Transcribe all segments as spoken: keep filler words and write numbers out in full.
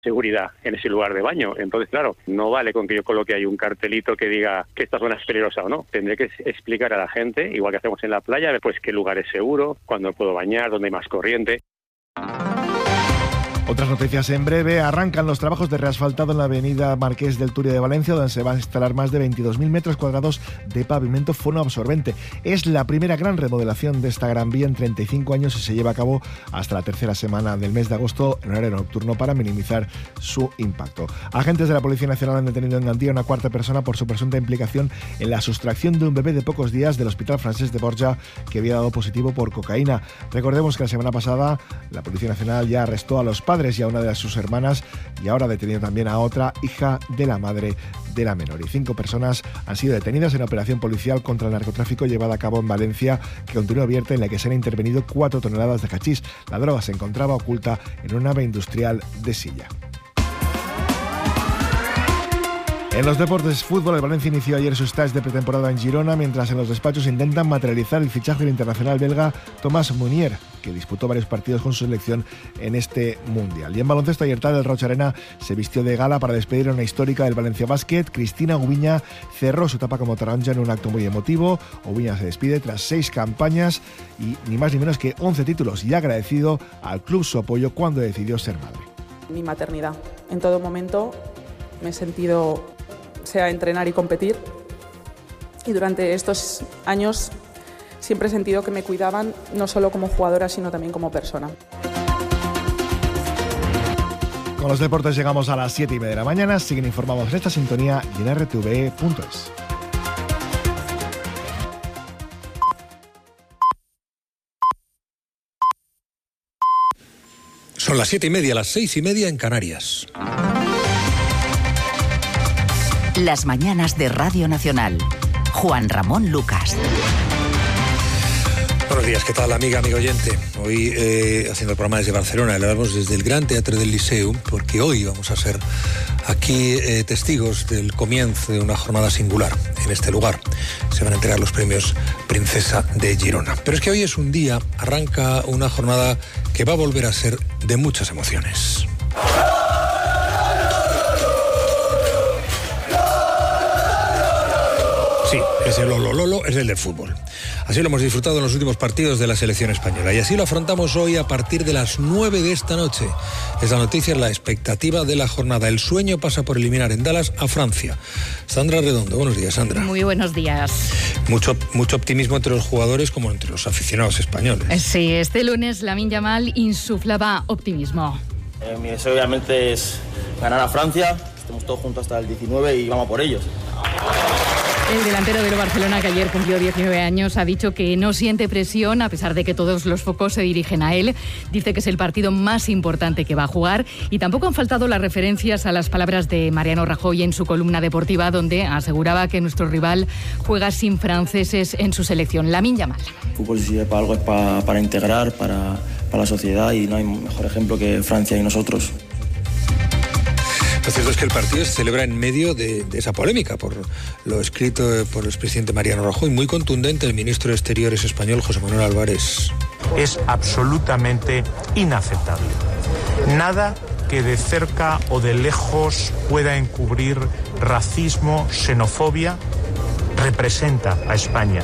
seguridad en ese lugar de baño. Entonces, claro, no vale con que yo coloque ahí un cartelito que diga que esta zona es peligrosa o no. Tendré que explicar a la gente, igual que hacemos en la playa, pues qué lugar es seguro, cuándo puedo bañar, dónde hay más corriente. Otras noticias en breve. Arrancan los trabajos de reasfaltado en la avenida Marqués del Turia de Valencia, donde se van a instalar más de veintidós mil metros cuadrados de pavimento fonoabsorbente. Es la primera gran remodelación de esta gran vía en treinta y cinco años y se lleva a cabo hasta la tercera semana del mes de agosto en horario nocturno para minimizar su impacto. Agentes de la Policía Nacional han detenido en Gandía a una cuarta persona por su presunta implicación en la sustracción de un bebé de pocos días del Hospital Francés de Borja, que había dado positivo por cocaína. Recordemos que la semana pasada la Policía Nacional ya arrestó a los padres y a una de sus hermanas, y ahora ha detenido también a otra hija de la madre de la menor. Y cinco personas han sido detenidas en la operación policial contra el narcotráfico llevada a cabo en Valencia, que continúa abierta, en la que se han intervenido cuatro toneladas de hachís. La droga se encontraba oculta en una nave industrial de Silla. En los deportes, fútbol, el Valencia inició ayer su stage de pretemporada en Girona, mientras en los despachos intentan materializar el fichaje del internacional belga Thomas Meunier, que disputó varios partidos con su selección en este Mundial. Y en baloncesto, ayer tarde el Rocha Arena se vistió de gala para despedir a una histórica del Valencia Basket. Cristina Ubiña cerró su etapa como taronja en un acto muy emotivo. Ubiña se despide tras seis campañas y ni más ni menos que once títulos, y agradecido al club su apoyo cuando decidió ser madre. Mi maternidad. En todo momento me he sentido, sea entrenar y competir, y durante estos años siempre he sentido que me cuidaban no solo como jugadora, sino también como persona. Con los deportes llegamos a las siete y media de la mañana. Siguen informados en esta sintonía y en R T V E punto es. Son las siete y media, las seis y media en Canarias. Las mañanas de Radio Nacional. Juan Ramón Lucas. Buenos días, ¿qué tal, amiga, amigo oyente? Hoy, eh, haciendo el programa desde Barcelona, le hablamos desde el Gran Teatre del Liceu, porque hoy vamos a ser aquí eh, testigos del comienzo de una jornada singular en este lugar. Se van a entregar los premios Princesa de Girona. Pero es que hoy es un día, arranca una jornada que va a volver a ser de muchas emociones. Sí, ese Lolo Lolo es el del fútbol. Así lo hemos disfrutado en los últimos partidos de la selección española. Y así lo afrontamos hoy a partir de las nueve de esta noche. Es la noticia, la expectativa de la jornada. El sueño pasa por eliminar en Dallas a Francia. Sandra Redondo, buenos días, Sandra. Muy buenos días. Mucho, mucho optimismo entre los jugadores como entre los aficionados españoles. Sí, este lunes Lamine Yamal insuflaba optimismo. Eh, mi deseo obviamente es ganar a Francia. Estamos todos juntos hasta el diecinueve y vamos por ellos. El delantero del Barcelona, que ayer cumplió diecinueve años, ha dicho que no siente presión, a pesar de que todos los focos se dirigen a él. Dice que es el partido más importante que va a jugar, y tampoco han faltado las referencias a las palabras de Mariano Rajoy en su columna deportiva, donde aseguraba que nuestro rival juega sin franceses en su selección. Lamine Yamal. El fútbol, si sirve para algo, es para, para integrar, para, para la sociedad, y no hay mejor ejemplo que Francia y nosotros. Lo cierto es que el partido se celebra en medio de, de esa polémica por lo escrito por el expresidente Mariano Rajoy, muy contundente el ministro de Exteriores español, José Manuel Álvarez. Es absolutamente inaceptable. Nada que de cerca o de lejos pueda encubrir racismo, xenofobia, representa a España.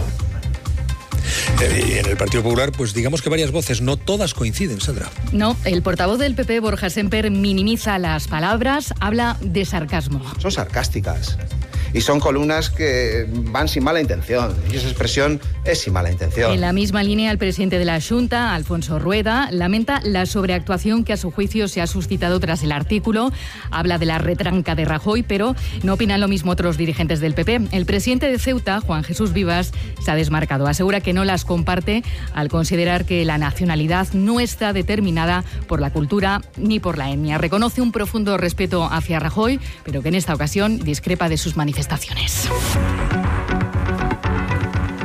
Y en el Partido Popular, pues digamos que varias voces, no todas coinciden, Sandra. No, el portavoz del P P, Borja Semper, minimiza las palabras, habla de sarcasmo. Son sarcásticas y son columnas que van sin mala intención, y esa expresión es sin mala intención. En la misma línea, el presidente de la Xunta, Alfonso Rueda, lamenta la sobreactuación que a su juicio se ha suscitado tras el artículo. Habla de la retranca de Rajoy, pero no opinan lo mismo otros dirigentes del P P. El presidente de Ceuta, Juan Jesús Vivas, se ha desmarcado. Asegura que no las comparte al considerar que la nacionalidad no está determinada por la cultura ni por la etnia. Reconoce un profundo respeto hacia Rajoy, pero que en esta ocasión discrepa de sus manifestaciones.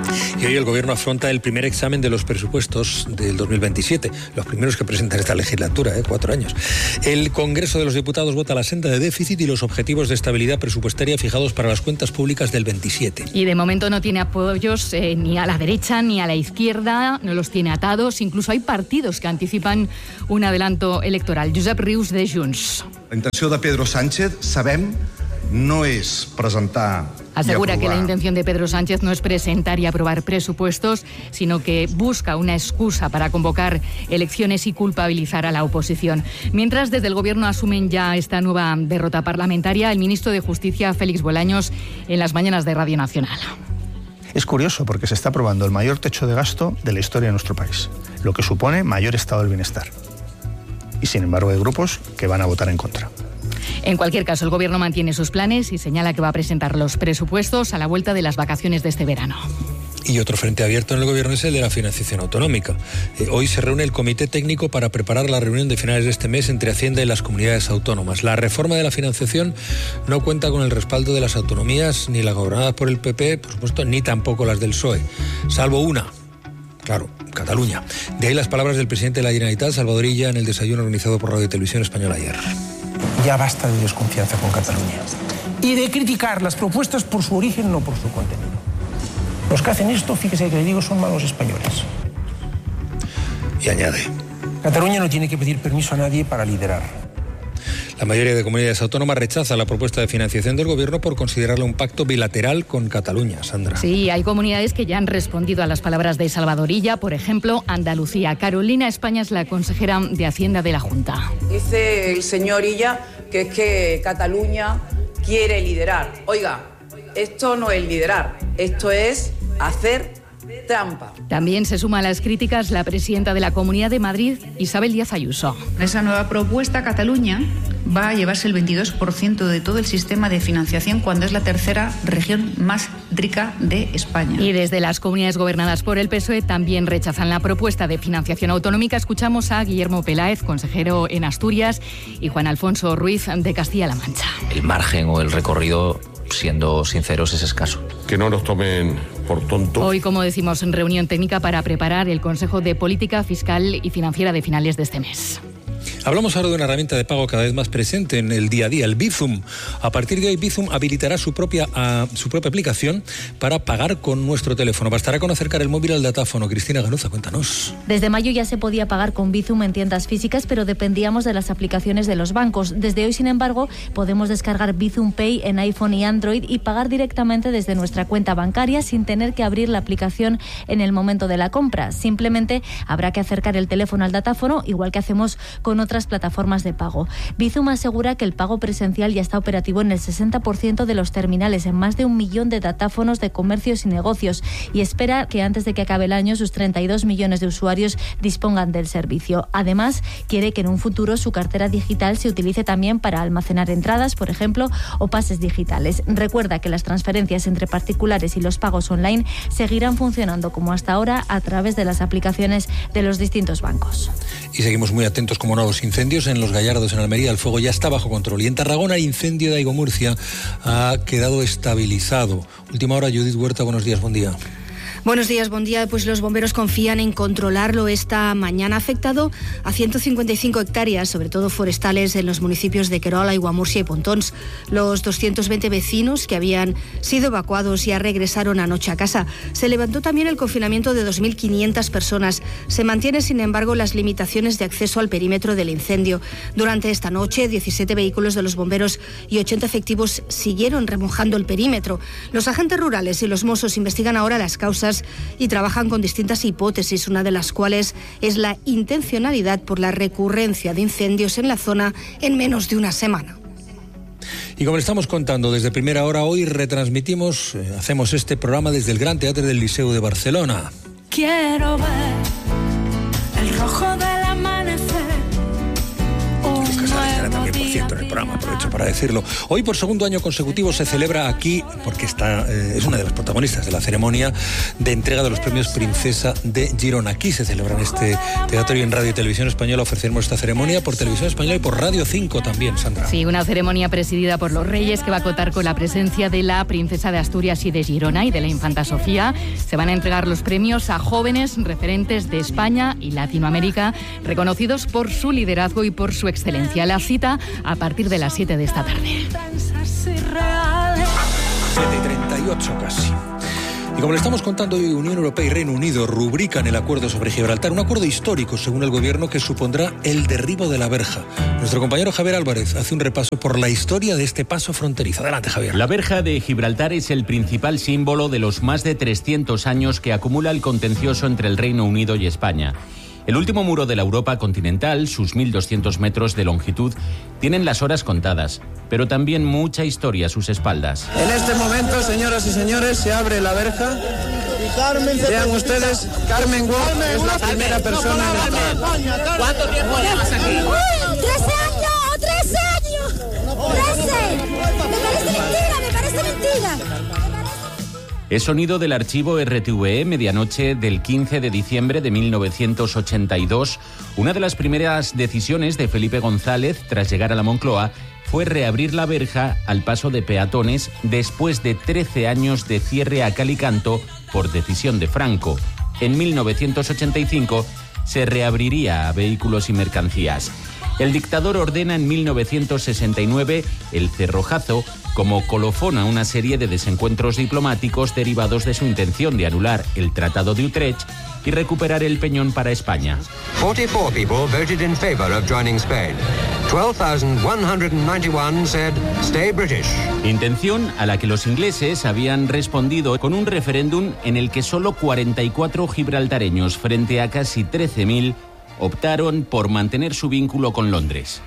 Y hoy el Gobierno afronta el primer examen de los presupuestos del dos mil veintisiete, los primeros que presenta esta legislatura, ¿eh? cuatro años. El Congreso de los Diputados vota la senda de déficit y los objetivos de estabilidad presupuestaria fijados para las cuentas públicas del veintisiete. Y de momento no tiene apoyos eh, ni a la derecha ni a la izquierda, no los tiene atados, incluso hay partidos que anticipan un adelanto electoral. Josep Rius, de Junts. La intenció de Pedro Sánchez, sabem, no és presentar... Asegura que la intención de Pedro Sánchez no es presentar y aprobar presupuestos, sino que busca una excusa para convocar elecciones y culpabilizar a la oposición. Mientras, desde el Gobierno asumen ya esta nueva derrota parlamentaria, el ministro de Justicia, Félix Bolaños, en las mañanas de Radio Nacional. Es curioso porque se está aprobando el mayor techo de gasto de la historia de nuestro país, lo que supone mayor estado del bienestar. Y sin embargo hay grupos que van a votar en contra. En cualquier caso, el Gobierno mantiene sus planes y señala que va a presentar los presupuestos a la vuelta de las vacaciones de este verano. Y otro frente abierto en el Gobierno es el de la financiación autonómica. Eh, hoy se reúne el Comité Técnico para preparar la reunión de finales de este mes entre Hacienda y las comunidades autónomas. La reforma de la financiación no cuenta con el respaldo de las autonomías, ni las gobernadas por el P P, por supuesto, ni tampoco las del P S O E, salvo una. Claro, Cataluña. De ahí las palabras del presidente de la Generalitat, Salvador Illa, en el desayuno organizado por Radio y Televisión Española ayer. Ya basta de desconfianza con Cataluña y de criticar las propuestas por su origen, no por su contenido. Los que hacen esto, fíjese que le digo, son malos españoles. Y añade: Cataluña no tiene que pedir permiso a nadie para liderar. La mayoría de comunidades autónomas rechaza la propuesta de financiación del Gobierno por considerarla un pacto bilateral con Cataluña. Sandra. Sí, hay comunidades que ya han respondido a las palabras de Salvador Illa, por ejemplo, Andalucía. Carolina España es la consejera de Hacienda de la Junta. Dice el señor Illa que es que Cataluña quiere liderar. Oiga, esto no es liderar, esto es hacer trampa. También se suma a las críticas la presidenta de la Comunidad de Madrid, Isabel Díaz Ayuso. Esa nueva propuesta, Cataluña va a llevarse el veintidós por ciento de todo el sistema de financiación cuando es la tercera región más rica de España. Y desde las comunidades gobernadas por el P S O E también rechazan la propuesta de financiación autonómica. Escuchamos a Guillermo Peláez, consejero en Asturias, y Juan Alfonso Ruiz, de Castilla-La Mancha. El margen o el recorrido, siendo sinceros, es escaso. Que no nos tomen por tontos. Hoy, como decimos, en reunión técnica para preparar el Consejo de Política Fiscal y Financiera de finales de este mes. Hablamos ahora de una herramienta de pago cada vez más presente en el día a día, el Bizum. A partir de hoy, Bizum habilitará su propia, uh, su propia aplicación para pagar con nuestro teléfono. Bastará con acercar el móvil al datáfono. Cristina Ganuza, cuéntanos. Desde mayo ya se podía pagar con Bizum en tiendas físicas, pero dependíamos de las aplicaciones de los bancos. Desde hoy, sin embargo, podemos descargar Bizum Pay en iPhone y Android y pagar directamente desde nuestra cuenta bancaria sin tener que abrir la aplicación en el momento de la compra. Simplemente habrá que acercar el teléfono al datáfono, igual que hacemos con otras plataformas de pago. Bizum asegura que el pago presencial ya está operativo en el sesenta por ciento de los terminales en más de un millón de datáfonos de comercios y negocios y espera que antes de que acabe el año sus treinta y dos millones de usuarios dispongan del servicio. Además, quiere que en un futuro su cartera digital se utilice también para almacenar entradas, por ejemplo, o pases digitales. Recuerda que las transferencias entre particulares y los pagos online seguirán funcionando como hasta ahora a través de las aplicaciones de los distintos bancos. Y seguimos muy atentos como no a los incendios en Los Gallardos, en Almería. El fuego ya está bajo control. Y en Tarragona, el incendio de Aigo Murcia ha quedado estabilizado. Última hora, Judith Huerta, buenos días, buen día. Buenos días, buen día. Pues los bomberos confían en controlarlo esta mañana. Ha afectado a ciento cincuenta y cinco hectáreas, sobre todo forestales, en los municipios de Querol, Aiguamurcia y Pontons. Los doscientos veinte vecinos que habían sido evacuados ya regresaron anoche a casa. Se levantó también el confinamiento de dos mil quinientas personas. Se mantienen, sin embargo, las limitaciones de acceso al perímetro del incendio. Durante esta noche, diecisiete vehículos de los bomberos y ochenta efectivos siguieron remojando el perímetro. Los agentes rurales y los Mossos investigan ahora las causas y trabajan con distintas hipótesis, una de las cuales es la intencionalidad por la recurrencia de incendios en la zona en menos de una semana. Y como le estamos contando desde primera hora, hoy retransmitimos, eh, hacemos este programa desde el Gran Teatre del Liceu de Barcelona. Quiero ver el rojo del amanecer. Los Casals, también, por cierto, en el programa, aprovecho para decirlo. Hoy, por segundo año consecutivo, se celebra aquí, porque está, eh, es una de las protagonistas de la ceremonia de entrega de los premios Princesa de Girona. Aquí se celebra en este teatro y en Radio y Televisión Española ofrecemos esta ceremonia por Televisión Española y por Radio cinco también, Sandra. Sí, una ceremonia presidida por los Reyes que va a contar con la presencia de la Princesa de Asturias y de Girona y de la Infanta Sofía. Se van a entregar los premios a jóvenes referentes de España y Latinoamérica, reconocidos por su liderazgo y por su excelencia. La cita a partir de las siete de esta tarde. siete y treinta y ocho casi. Y como le estamos contando hoy, Unión Europea y Reino Unido rubrican el acuerdo sobre Gibraltar, un acuerdo histórico, según el gobierno, que supondrá el derribo de la verja. Nuestro compañero Javier Álvarez hace un repaso por la historia de este paso fronterizo. Adelante, Javier. La verja de Gibraltar es el principal símbolo de los más de trescientos años que acumula el contencioso entre el Reino Unido y España. El último muro de la Europa continental, sus mil doscientos metros de longitud, tienen las horas contadas, pero también mucha historia a sus espaldas. En este momento, señoras y señores, se abre la verja. Vean ustedes, Carmen Wong es la primera persona en entrar. ¿Cuánto tiempo llevas aquí? ¡Uy! ¡trece años! ¡trece años! ¡trece! Me parece mentira, me parece mentira. Es sonido del archivo R T V E, medianoche del quince de diciembre de mil novecientos ochenta y dos. Una de las primeras decisiones de Felipe González, tras llegar a la Moncloa, fue reabrir la verja al paso de peatones después de trece años de cierre a cal y canto por decisión de Franco. En mil novecientos ochenta y cinco se reabriría a vehículos y mercancías. El dictador ordena en mil novecientos sesenta y nueve el cerrojazo como colofón a una serie de desencuentros diplomáticos derivados de su intención de anular el Tratado de Utrecht y recuperar el Peñón para España. cuarenta y cuatro people voted in favor of joining Spain. twelve thousand one hundred ninety-one said stay British. Intención a la que los ingleses habían respondido con un referéndum en el que solo cuarenta y cuatro gibraltareños frente a casi trece mil optaron por mantener su vínculo con Londres.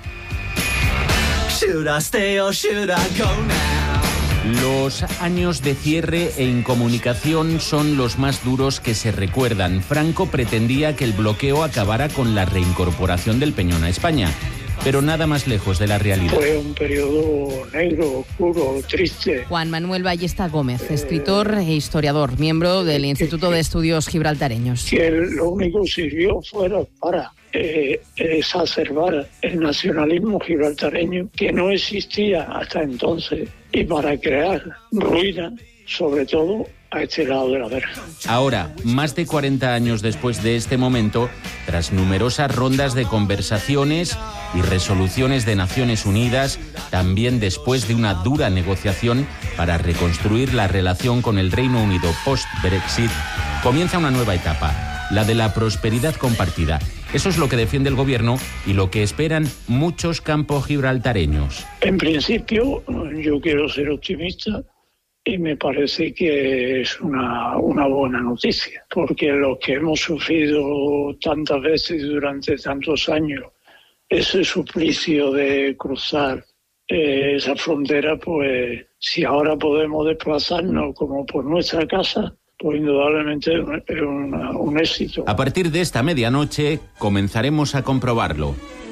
Los años de cierre e incomunicación son los más duros que se recuerdan. Franco pretendía que el bloqueo acabara con la reincorporación del Peñón a España, pero nada más lejos de la realidad. Fue un periodo negro, oscuro, triste. Juan Manuel Ballesta Gómez, escritor e historiador, miembro del Instituto de Estudios Gibraltareños. Que lo único que sirvió fuera para eh, exacerbar el nacionalismo gibraltareño, que no existía hasta entonces, y para crear ruina, sobre todo a este lado de la verja. Ahora, más de cuarenta años después de este momento, tras numerosas rondas de conversaciones y resoluciones de Naciones Unidas, también después de una dura negociación para reconstruir la relación con el Reino Unido post-Brexit, comienza una nueva etapa, la de la prosperidad compartida. Eso es lo que defiende el gobierno y lo que esperan muchos campo-gibraltareños. En principio, yo quiero ser optimista y me parece que es una, una buena noticia, porque lo que hemos sufrido tantas veces durante tantos años, ese suplicio de cruzar eh, esa frontera, pues si ahora podemos desplazarnos como por nuestra casa, pues indudablemente es un, un éxito. A partir de esta medianoche comenzaremos a comprobarlo.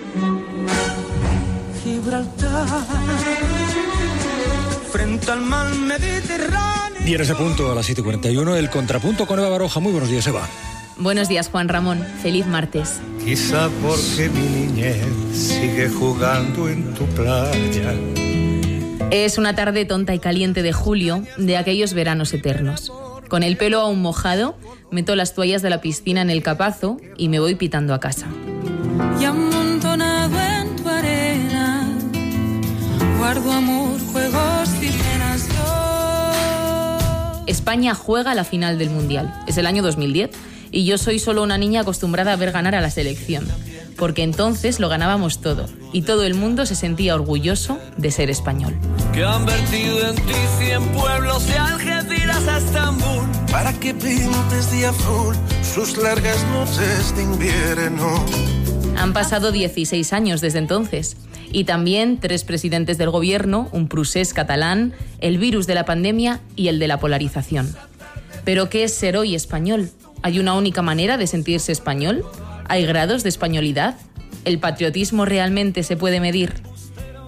Gibraltar, frente al mar Mediterráneo. Y en ese punto, a las siete y cuarenta y uno, el contrapunto con Eva Baroja. Muy buenos días, Eva. Buenos días, Juan Ramón. Feliz martes. Quizá porque mi niñez sigue jugando en tu playa. Es una tarde tonta y caliente de julio, de aquellos veranos eternos. Con el pelo aún mojado, meto las toallas de la piscina en el capazo y me voy pitando a casa. Y amontonado en tu arena, guardo amor, juegos y penas yo. España juega la final del Mundial. Es el año dos mil diez y yo soy solo una niña acostumbrada a ver ganar a la selección. Porque entonces lo ganábamos todo y todo el mundo se sentía orgulloso de ser español. Que han vertido en ti cien pueblos de Algeciras a Estambul, para que pintes de azul sus largas noches de invierno. Han pasado dieciséis años desde entonces y también tres presidentes del gobierno, un prusés catalán, el virus de la pandemia y el de la polarización. ¿Pero qué es ser hoy español? ¿Hay una única manera de sentirse español? ¿Hay grados de españolidad? ¿El patriotismo realmente se puede medir?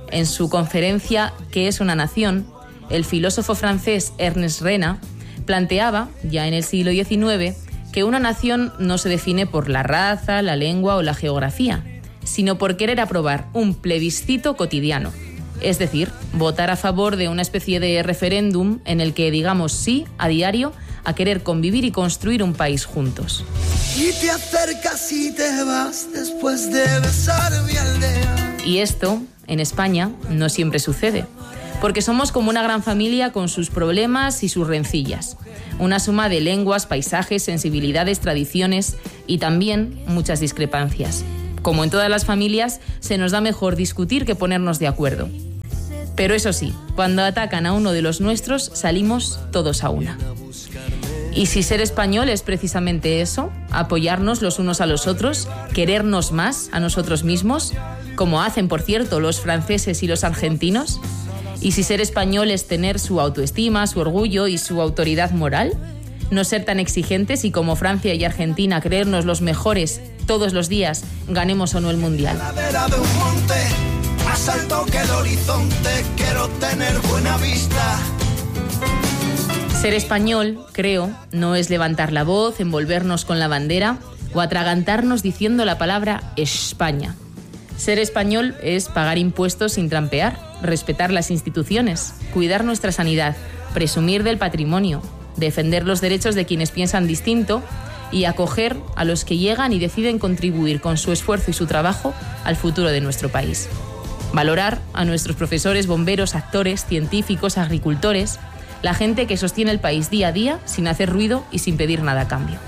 En su conferencia ¿Qué es una nación?, el filósofo francés Ernest Renan planteaba, ya en el siglo diecinueve, que una nación no se define por la raza, la lengua o la geografía, sino por querer aprobar un plebiscito cotidiano. Es decir, votar a favor de una especie de referéndum en el que digamos sí a diario a querer convivir y construir un país juntos. Y te acercas y te vas después de besar mi aldea. Y esto, en España, no siempre sucede, porque somos como una gran familia con sus problemas y sus rencillas. Una suma de lenguas, paisajes, sensibilidades, tradiciones y también muchas discrepancias. Como en todas las familias, se nos da mejor discutir que ponernos de acuerdo. Pero eso sí, cuando atacan a uno de los nuestros, salimos todos a una. Y si ser español es precisamente eso, apoyarnos los unos a los otros, querernos más a nosotros mismos, como hacen, por cierto, los franceses y los argentinos. Y si ser español es tener su autoestima, su orgullo y su autoridad moral, no ser tan exigentes y como Francia y Argentina creernos los mejores todos los días, ganemos o no el mundial. De un monte, más alto que el horizonte, quiero tener buena vista. Ser español, creo, no es levantar la voz, envolvernos con la bandera o atragantarnos diciendo la palabra España. Ser español es pagar impuestos sin trampear, respetar las instituciones, cuidar nuestra sanidad, presumir del patrimonio, defender los derechos de quienes piensan distinto y acoger a los que llegan y deciden contribuir con su esfuerzo y su trabajo al futuro de nuestro país. Valorar a nuestros profesores, bomberos, actores, científicos, agricultores, la gente que sostiene el país día a día sin hacer ruido y sin pedir nada a cambio.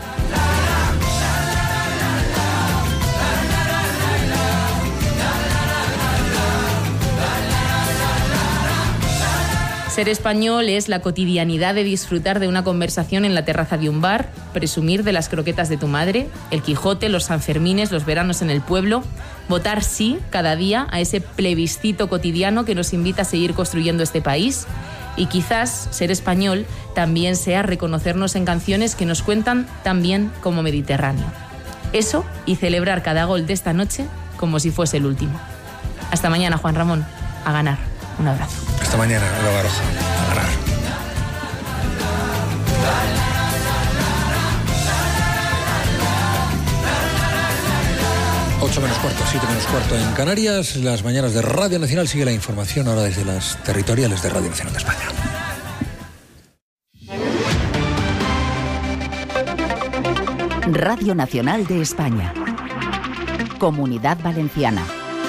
Ser español es la cotidianidad de disfrutar de una conversación en la terraza de un bar, presumir de las croquetas de tu madre, el Quijote, los Sanfermines, los veranos en el pueblo, votar sí cada día a ese plebiscito cotidiano que nos invita a seguir construyendo este país. Y quizás ser español también sea reconocernos en canciones que nos cuentan tan bien como Mediterráneo. Eso y celebrar cada gol de esta noche como si fuese el último. Hasta mañana, Juan Ramón. A ganar. Un abrazo. Hasta mañana, Eva Baroja. A ganar. Ocho menos cuarto, siete menos cuarto en Canarias. Las mañanas de Radio Nacional. Sigue la información ahora desde las territoriales de Radio Nacional de España. Radio Nacional de España. Comunidad Valenciana.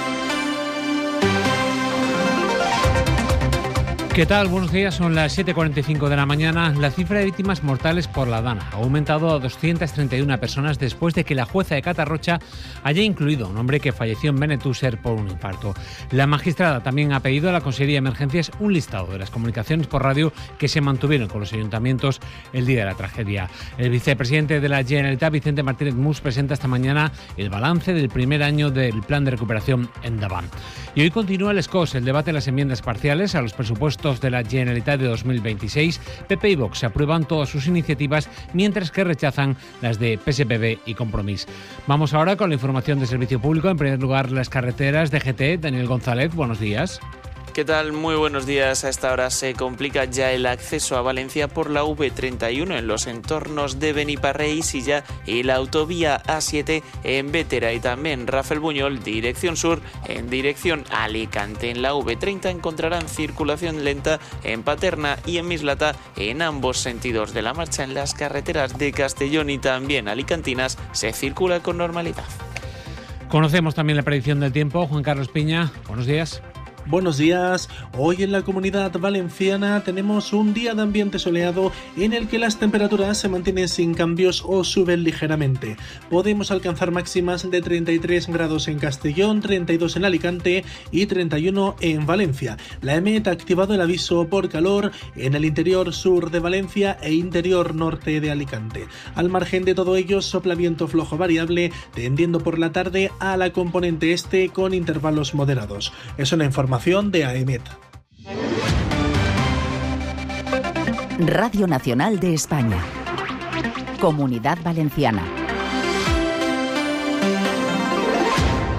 ¿Qué tal? Buenos días, son las siete cuarenta y cinco de la mañana. La cifra de víctimas mortales por la DANA ha aumentado a doscientas treinta y una personas después de que la jueza de Catarrocha haya incluido a un hombre que falleció en Benetúser por un infarto. La magistrada también ha pedido a la Consejería de Emergencias un listado de las comunicaciones por radio que se mantuvieron con los ayuntamientos el día de la tragedia. El vicepresidente de la Generalitat, Vicente Martínez Mus, presenta esta mañana el balance del primer año del plan de recuperación en Davant. Y hoy continúa el ESCOS, el debate de las enmiendas parciales a los presupuestos de la Generalitat de dos mil veintiséis. P P y Vox aprueban todas sus iniciativas, mientras que rechazan las de P S P B y Compromís. Vamos ahora con la información de servicio público. En primer lugar, las carreteras de G T. Daniel González, buenos días. ¿Qué tal? Muy buenos días. A esta hora se complica ya el acceso a Valencia por la V treinta y uno en los entornos de Beniparrey, Silla y la autovía A siete en Bétera, y también Rafael Buñol, dirección sur, en dirección a Alicante. En la V treinta encontrarán circulación lenta en Paterna y en Mislata en ambos sentidos de la marcha. En las carreteras de Castellón y también alicantinas se circula con normalidad. Conocemos también la predicción del tiempo. Juan Carlos Piña, buenos días. Buenos días. Hoy en la Comunidad Valenciana tenemos un día de ambiente soleado en el que las temperaturas se mantienen sin cambios o suben ligeramente. Podemos alcanzar máximas de treinta y tres grados en Castellón, treinta y dos en Alicante y treinta y uno en Valencia. La E M E T ha activado el aviso por calor en el interior sur de Valencia e interior norte de Alicante. Al margen de todo ello, sopla viento flojo variable, tendiendo por la tarde a la componente este con intervalos moderados. Es una información de A E M E T. Radio Nacional de España. Comunidad Valenciana.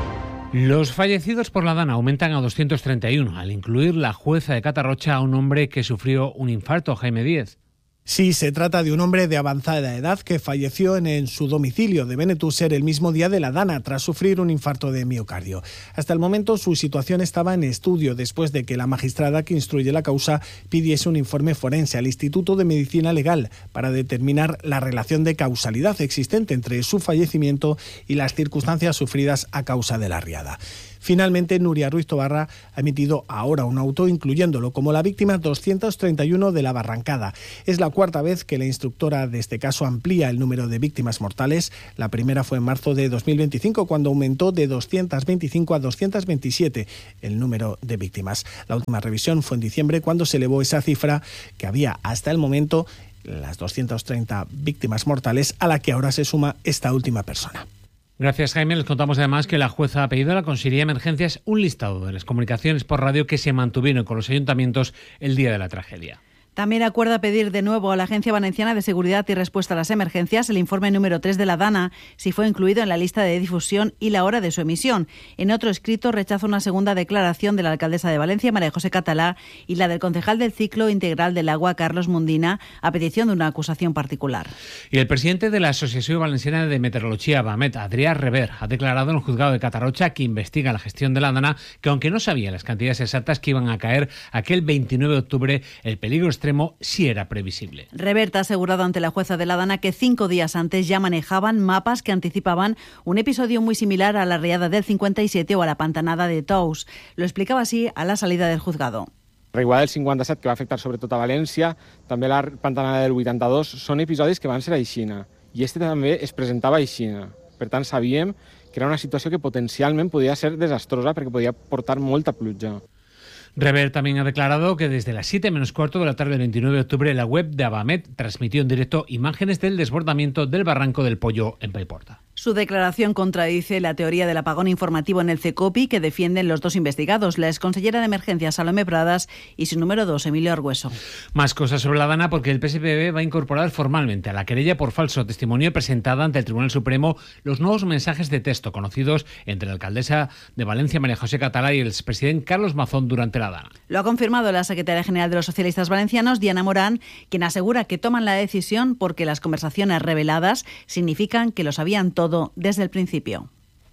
Los fallecidos por la Dana aumentan a doscientos treinta y uno, al incluir la jueza de Catarrocha a un hombre que sufrió un infarto, Jaime Díez. Sí, se trata de un hombre de avanzada edad que falleció en, en su domicilio de Benetússer el mismo día de la Dana tras sufrir un infarto de miocardio. Hasta el momento su situación estaba en estudio después de que la magistrada que instruye la causa pidiese un informe forense al Instituto de Medicina Legal para determinar la relación de causalidad existente entre su fallecimiento y las circunstancias sufridas a causa de la riada. Finalmente, Nuria Ruiz Tobarra ha emitido ahora un auto incluyéndolo como la víctima doscientos treinta y uno de la Barrancada. Es la cuarta vez que la instructora de este caso amplía el número de víctimas mortales. La primera fue en marzo de dos mil veinticinco, cuando aumentó de doscientos veinticinco a doscientos veintisiete el número de víctimas. La última revisión fue en diciembre, cuando se elevó esa cifra que había hasta el momento, las doscientas treinta víctimas mortales, a la que ahora se suma esta última persona. Gracias, Jaime. Les contamos además que la jueza ha pedido a la Consejería de Emergencias un listado de las comunicaciones por radio que se mantuvieron con los ayuntamientos el día de la tragedia. También acuerda pedir de nuevo a la Agencia Valenciana de Seguridad y Respuesta a las Emergencias el informe número tres de la Dana, si fue incluido en la lista de difusión y la hora de su emisión. En otro escrito rechaza una segunda declaración de la alcaldesa de Valencia, María José Catalá, y la del concejal del Ciclo Integral del Agua, Carlos Mundina, a petición de una acusación particular. Y el presidente de la Asociación Valenciana de Meteorología, Bamet, Adrià Rever, ha declarado en el juzgado de Catarrocha, que investiga la gestión de la Dana, que aunque no sabía las cantidades exactas que iban a caer aquel veintinueve de octubre, el peligro extremo sí era previsible. Revert ha asegurado ante la jueza de la Dana que cinco días antes ya manejaban mapas que anticipaban un episodio muy similar a la riada del cincuenta y siete o a la pantanada de Tous. Lo explicaba así a la salida del juzgado. La riuada del cinquanta set, que va afectar sobretot a València, també la pantanada del vuitanta-dos, són episodis que van ser aixina, i este també es presentava aixina. Per tant, sabíem que era una situació que potencialment podia ser desastrosa perquè podia portar molta pluja. Rever también ha declarado que desde las siete menos cuarto de la tarde del veintinueve de octubre la web de Abamet transmitió en directo imágenes del desbordamiento del barranco del Pollo en Paiporta. Su declaración contradice la teoría del apagón informativo en el CECOPI que defienden los dos investigados, la exconsellera de Emergencias Salomé Pradas y su número dos, Emilio Argüeso. Más cosas sobre la Dana, porque el P S P B va a incorporar formalmente a la querella por falso testimonio presentada ante el Tribunal Supremo los nuevos mensajes de texto conocidos entre la alcaldesa de Valencia, María José Catalá, y el expresidente Carlos Mazón durante la Dana. Lo ha confirmado la secretaria general de los socialistas valencianos, Diana Morán, quien asegura que toman la decisión porque las conversaciones reveladas significan que lo sabían todo desde el principio.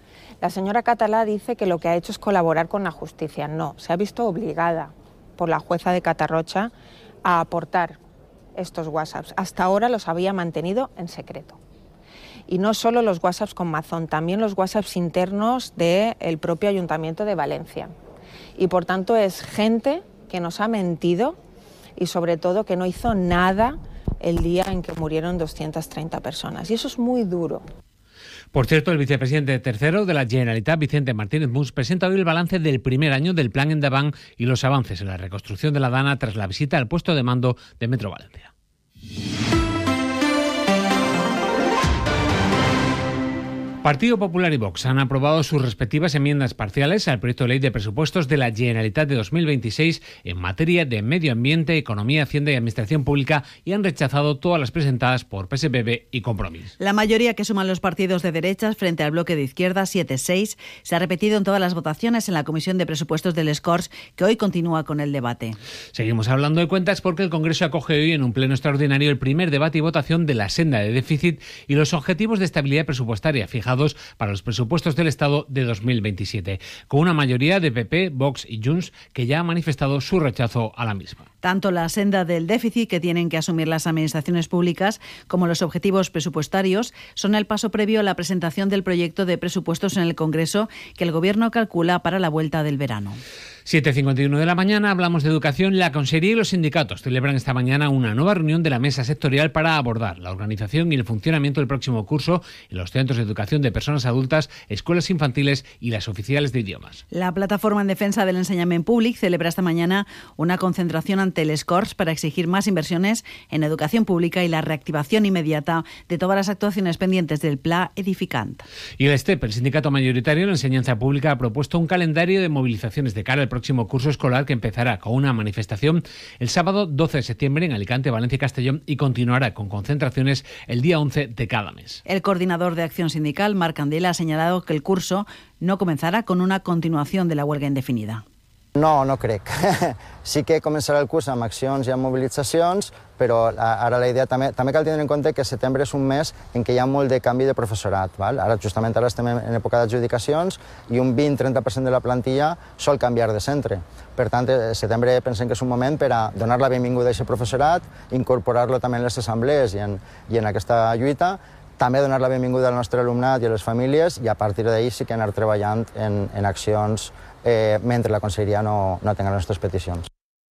La señora Catalá dice que lo que ha hecho es colaborar con la justicia. No, se ha visto obligada por la jueza de Catarrocha a aportar estos WhatsApps. Hasta ahora los había mantenido en secreto. Y no solo los WhatsApps con Mazón, también los WhatsApps internos del propio Ayuntamiento de Valencia. Y por tanto es gente que nos ha mentido y sobre todo que no hizo nada el día en que murieron doscientas treinta personas. Y eso es muy duro. Por cierto, el vicepresidente tercero de la Generalitat, Vicente Martínez Mus, presenta hoy el balance del primer año del Plan Endavant y los avances en la reconstrucción de la Dana tras la visita al puesto de mando de Metro Valencia. Partido Popular y Vox han aprobado sus respectivas enmiendas parciales al proyecto de ley de presupuestos de la Generalitat de dos mil veintiséis en materia de medio ambiente, economía, hacienda y administración pública, y han rechazado todas las presentadas por P S P B y Compromís. La mayoría que suman los partidos de derechas frente al bloque de izquierda, siete seis, se ha repetido en todas las votaciones en la Comisión de Presupuestos del Escorts, que hoy continúa con el debate. Seguimos hablando de cuentas porque el Congreso acoge hoy en un pleno extraordinario el primer debate y votación de la senda de déficit y los objetivos de estabilidad presupuestaria fijados para los presupuestos del Estado de dos mil veintisiete, con una mayoría de P P, Vox y Junts que ya ha manifestado su rechazo a la misma. Tanto la senda del déficit que tienen que asumir las administraciones públicas como los objetivos presupuestarios son el paso previo a la presentación del proyecto de presupuestos en el Congreso que el Gobierno calcula para la vuelta del verano. siete cincuenta y uno de la mañana, hablamos de educación. La Consellería y los sindicatos celebran esta mañana una nueva reunión de la mesa sectorial para abordar la organización y el funcionamiento del próximo curso en los centros de educación de personas adultas, escuelas infantiles y las oficiales de idiomas. La Plataforma en Defensa del Enseñament Públic celebra esta mañana una concentración ante Telescorts para exigir más inversiones en educación pública y la reactivación inmediata de todas las actuaciones pendientes del Pla Edificant. Y el STEP, el sindicato mayoritario en la enseñanza pública, ha propuesto un calendario de movilizaciones de cara al próximo curso escolar que empezará con una manifestación el sábado doce de septiembre en Alicante, Valencia y Castellón y continuará con concentraciones el día once de cada mes. El coordinador de Acción Sindical, Marc Candela, ha señalado que el curso no comenzarà con una continuación de la huelga indefinida. No, no crec. Sí que començarà el curs amb accions i amb mobilitzacions, però ara la idea també, també cal tenir en compte que setembre és un mes en què hi ha molt de canvi de professorat. Val? Ara, justament ara estem en època d'adjudicacions i un vint a trenta per cent de la plantilla sol canviar de centre. Per tant, setembre pensem que és un moment per a donar la benvinguda a aquest professorat, incorporar-lo també en les assemblees i en, i en aquesta lluita, també donar la benvinguda al nostre alumnat i a les famílies i a partir d'ahir sí que anar treballant en, en accions eh, mentre la Conselleria no, no tenga les nostres peticions.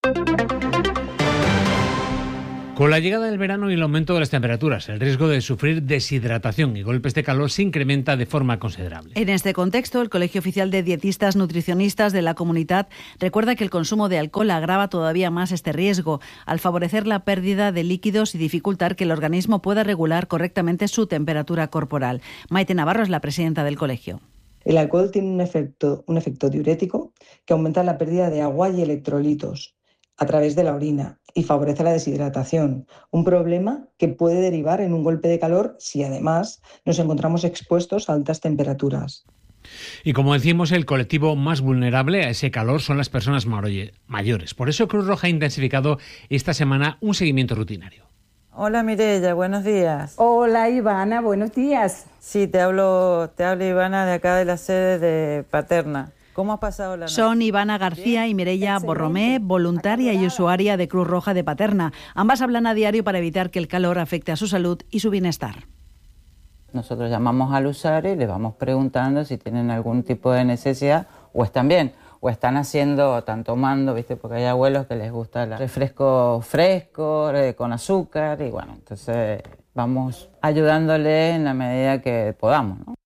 Con la llegada del verano y el aumento de las temperaturas, el riesgo de sufrir deshidratación y golpes de calor se incrementa de forma considerable. En este contexto, el Colegio Oficial de Dietistas Nutricionistas de la Comunitat recuerda que el consumo de alcohol agrava todavía más este riesgo, al favorecer la pérdida de líquidos y dificultar que el organismo pueda regular correctamente su temperatura corporal. Maite Navarro es la presidenta del colegio. El alcohol tiene un efecto, un efecto diurético que aumenta la pérdida de agua y electrolitos a través de la orina y favorece la deshidratación, un problema que puede derivar en un golpe de calor si además nos encontramos expuestos a altas temperaturas. Y como decimos, el colectivo más vulnerable a ese calor son las personas mayores. Por eso Cruz Roja ha intensificado esta semana un seguimiento rutinario. Hola Mireia, buenos días. Hola Ivana, buenos días. Sí, te hablo, te hablo Ivana de acá de la sede de Paterna. ¿Cómo ha pasado la noche? Son Ivana García y Mireia Borromé, voluntaria y usuaria de Cruz Roja de Paterna. Ambas hablan a diario para evitar que el calor afecte a su salud y su bienestar. Nosotros llamamos al usuario y les vamos preguntando si tienen algún tipo de necesidad o están bien, o están haciendo, están tomando, ¿viste? Porque hay abuelos que les gusta el refresco fresco, eh, con azúcar, y bueno, entonces vamos ayudándoles en la medida que podamos, ¿no?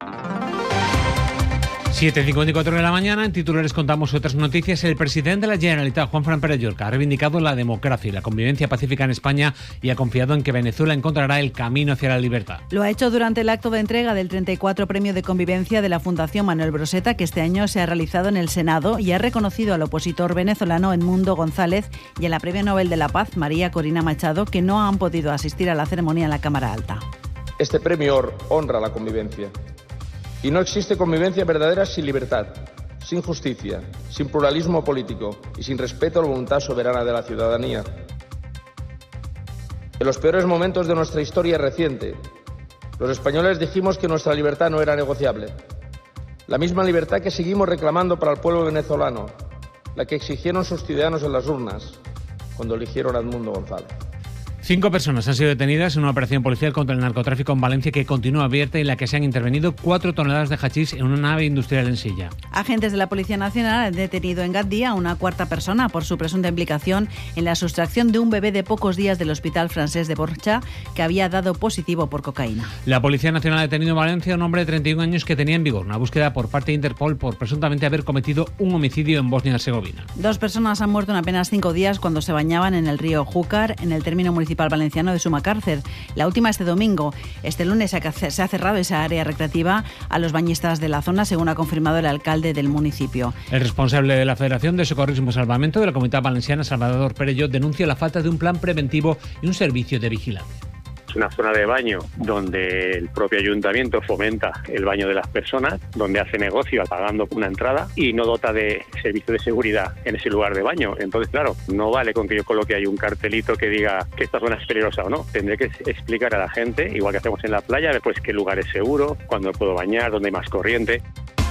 siete cincuenta y cuatro de la mañana, en titulares contamos otras noticias. El presidente de la Generalitat, Juanfran Pérez Llorca, ha reivindicado la democracia y la convivencia pacífica en España y ha confiado en que Venezuela encontrará el camino hacia la libertad. Lo ha hecho durante el acto de entrega del treinta y cuatro Premio de Convivencia de la Fundación Manuel Broseta, que este año se ha realizado en el Senado y ha reconocido al opositor venezolano Edmundo González y a la Premio Nobel de la Paz, María Corina Machado, que no han podido asistir a la ceremonia en la Cámara Alta. Este premio honra la convivencia. Y no existe convivencia verdadera sin libertad, sin justicia, sin pluralismo político y sin respeto a la voluntad soberana de la ciudadanía. En los peores momentos de nuestra historia reciente, los españoles dijimos que nuestra libertad no era negociable. La misma libertad que seguimos reclamando para el pueblo venezolano, la que exigieron sus ciudadanos en las urnas cuando eligieron a Edmundo González. Cinco personas han sido detenidas en una operación policial contra el narcotráfico en Valencia que continúa abierta y en la que se han intervenido cuatro toneladas de hachís en una nave industrial en Silla. Agentes de la Policía Nacional han detenido en Gatdía a una cuarta persona por su presunta implicación en la sustracción de un bebé de pocos días del Hospital Francés de Borja que había dado positivo por cocaína. La Policía Nacional ha detenido en Valencia a un hombre de treinta y un años que tenía en vigor una búsqueda por parte de Interpol por presuntamente haber cometido un homicidio en Bosnia-Herzegovina. Dos personas han muerto en apenas cinco días cuando se bañaban en el río Júcar, en el término municipal valenciano de Sumacárcer. La última este domingo. Este lunes se ha cerrado esa área recreativa a los bañistas de la zona, según ha confirmado el alcalde del municipio. El responsable de la Federación de Socorrismo y Salvamento de la Comunidad Valenciana, Salvador Perelló, denuncia la falta de un plan preventivo y un servicio de vigilancia. Es una zona de baño donde el propio ayuntamiento fomenta el baño de las personas, donde hace negocio pagando una entrada y no dota de servicio de seguridad en ese lugar de baño. Entonces, claro, no vale con que yo coloque ahí un cartelito que diga que esta zona es peligrosa o no. Tendré que explicar a la gente, igual que hacemos en la playa, después qué lugar es seguro, cuándo puedo bañar, dónde hay más corriente.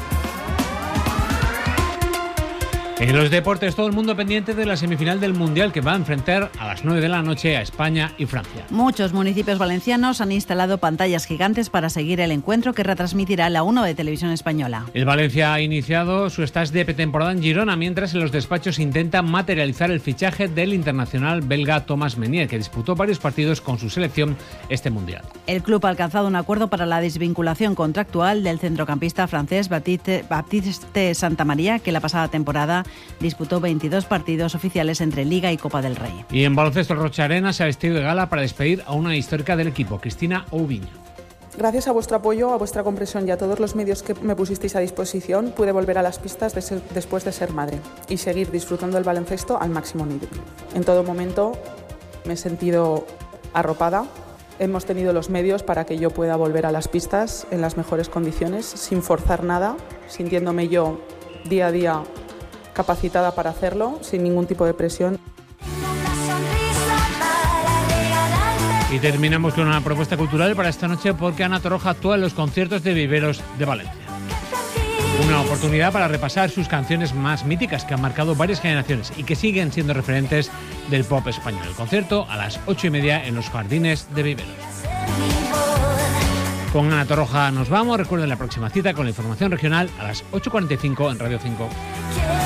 En los deportes, todo el mundo pendiente de la semifinal del Mundial que va a enfrentar a las nueve de la noche a España y Francia. Muchos municipios valencianos han instalado pantallas gigantes para seguir el encuentro que retransmitirá la uno de Televisión Española. El Valencia ha iniciado su stage de pretemporada en Girona, mientras en los despachos intenta materializar el fichaje del internacional belga Thomas Meunier, que disputó varios partidos con su selección este Mundial. El club ha alcanzado un acuerdo para la desvinculación contractual del centrocampista francés Baptiste, Baptiste Santamaría, que la pasada temporada disputó veintidós partidos oficiales entre Liga y Copa del Rey. Y en baloncesto, Rocha Arena se ha vestido de gala para despedir a una histórica del equipo, Cristina Oubiño. Gracias a vuestro apoyo, a vuestra comprensión y a todos los medios que me pusisteis a disposición, pude volver a las pistas de ser, después de ser madre y seguir disfrutando del baloncesto al máximo nivel. En todo momento me he sentido arropada. Hemos tenido los medios para que yo pueda volver a las pistas en las mejores condiciones, sin forzar nada, sintiéndome yo día a día capacitada para hacerlo, sin ningún tipo de presión. Y terminamos con una propuesta cultural para esta noche, porque Ana Torroja actúa en los conciertos de Viveros de Valencia. Una oportunidad para repasar sus canciones más míticas que han marcado varias generaciones y que siguen siendo referentes del pop español. El concierto a las ocho y media en los Jardines de Viveros. Con Ana Torroja nos vamos. Recuerden la próxima cita con la información regional a las ocho cuarenta y cinco en Radio cinco.